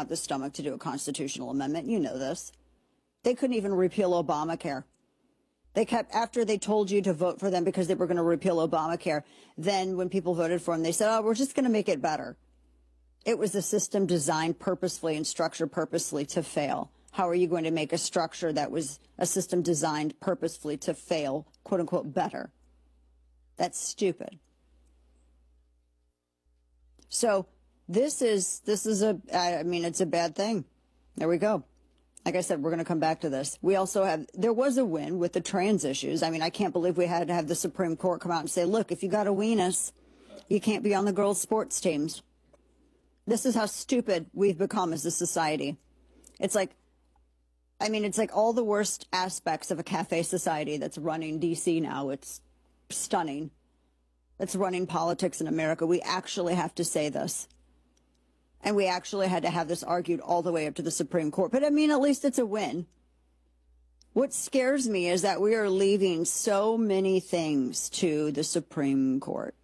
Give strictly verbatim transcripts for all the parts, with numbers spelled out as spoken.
have the stomach to do a constitutional amendment. You know this. They couldn't even repeal Obamacare. They kept, after they told you to vote for them because they were going to repeal Obamacare, then when people voted for them, they said, oh, we're just going to make it better. It was a system designed purposefully and structured purposely to fail. How are you going to make a structure that was a system designed purposefully to fail, quote unquote, better? That's stupid. So this is, this is a, I mean, it's a bad thing. There we go. Like I said, we're going to come back to this. We also have, there was a win with the trans issues. I mean, I can't believe we had to have the Supreme Court come out and say, look, if you got a weenus, you can't be on the girls' sports teams. This is how stupid we've become as a society. It's like, I mean, it's like all the worst aspects of a cafe society that's running D C now. It's stunning. It's running politics in America. We actually have to say this. And we actually had to have this argued all the way up to the Supreme Court. But I mean, at least it's a win. What scares me is that we are leaving so many things to the Supreme Court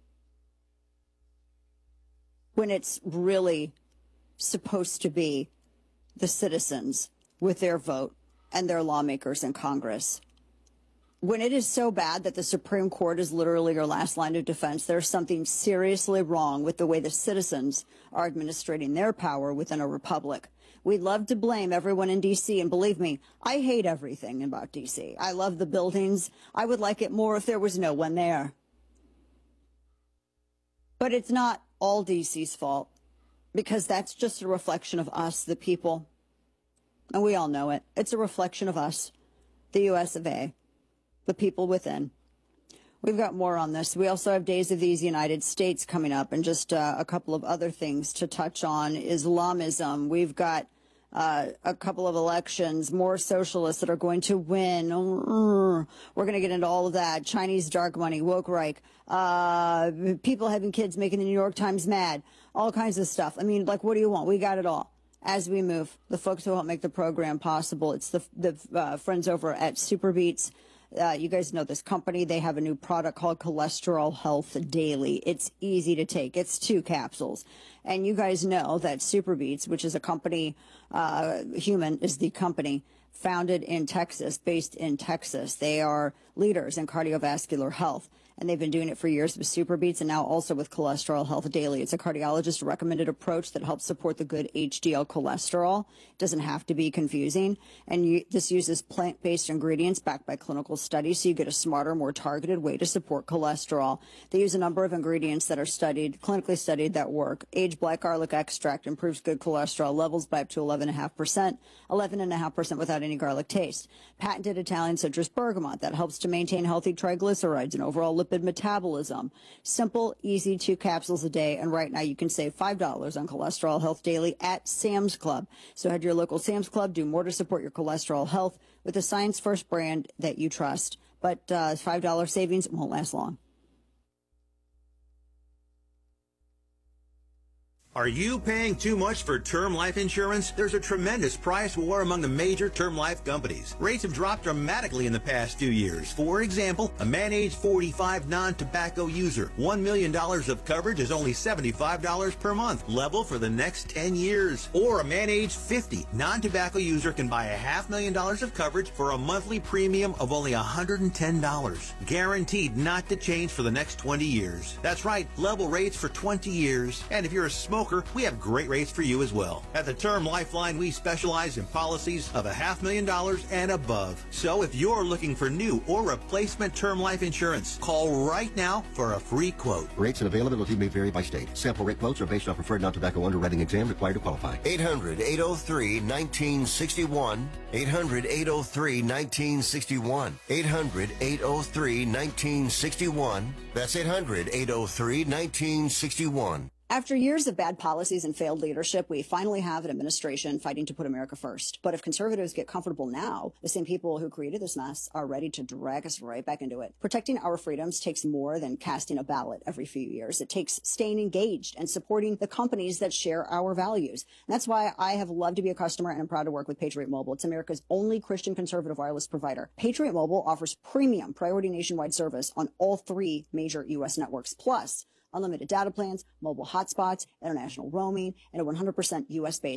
when it's really supposed to be the citizens with their vote and their lawmakers in Congress. When it is so bad that the Supreme Court is literally your last line of defense, there's something seriously wrong with the way the citizens are administrating their power within a republic. We'd love to blame everyone in D C, and believe me, I hate everything about D C. I love the buildings. I would like it more if there was no one there. But it's not all D C's fault, because that's just a reflection of us, the people. And we all know it. It's a reflection of us, the U S of A. The people within. We've got more on this. We also have Days of These United States coming up, and just uh, a couple of other things to touch on. Islamism. We've got uh, a couple of elections, more socialists that are going to win. We're going to get into all of that. Chinese dark money, woke Reich, uh, people having kids making the New York Times mad, all kinds of stuff. I mean, like, what do you want? We got it all. As we move, the folks who help make the program possible, it's the, the uh, friends over at SuperBeets. Uh, you guys know this company. They have a new product called Cholesterol Health Daily. It's easy to take. It's two capsules. And you guys know that SuperBeets, which is a company, uh, Human is the company, founded in Texas, based in Texas. They are leaders in cardiovascular health, and they've been doing it for years with SuperBeets and now also with Cholesterol Health Daily. It's a cardiologist recommended approach that helps support the good H D L cholesterol. It doesn't have to be confusing. And you, this uses plant-based ingredients backed by clinical studies, so you get a smarter, more targeted way to support cholesterol. They use a number of ingredients that are studied, clinically studied, that work. Aged black garlic extract improves good cholesterol levels by up to eleven point five percent, eleven point five percent without any garlic taste. Patented Italian citrus bergamot that helps to maintain healthy triglycerides and overall lipid metabolism. Simple, easy, two capsules a day. And right now you can save five dollars on Cholesterol Health Daily at Sam's Club. So head to your local Sam's Club. Do more to support your cholesterol health with a science first brand that you trust. But uh, five dollars savings won't last long. Are you paying too much for term life insurance? There's a tremendous price war among the major term life companies. Rates have dropped dramatically in the past two years. For example, a man age forty-five non-tobacco user, one million dollars of coverage is only seventy-five dollars per month, level for the next ten years. Or a man age fifty non-tobacco user can buy a half million dollars of coverage for a monthly premium of only one hundred ten dollars. Guaranteed not to change for the next twenty years. That's right, level rates for twenty years. And if you're a smoker, we have great rates for you as well. At the Term Lifeline, we specialize in policies of a half million dollars and above. So if you're looking for new or replacement term life insurance, call right now for a free quote. Rates and availability may vary by state. Sample rate quotes are based on preferred non-tobacco underwriting exam required to qualify. eight hundred, eight oh three, nineteen sixty-one. eight hundred, eight oh three, nineteen sixty-one. eight hundred, eight oh three, nineteen sixty-one. That's eight hundred, eight oh three, nineteen sixty-one. After years of bad policies and failed leadership, we finally have an administration fighting to put America first. But if conservatives get comfortable now, the same people who created this mess are ready to drag us right back into it. Protecting our freedoms takes more than casting a ballot every few years. It takes staying engaged and supporting the companies that share our values. And that's why I have loved to be a customer and I'm proud to work with Patriot Mobile. It's America's only Christian conservative wireless provider. Patriot Mobile offers premium priority nationwide service on all three major U S networks. Plus, unlimited data plans, mobile hotspots, international roaming, and a one hundred percent U S based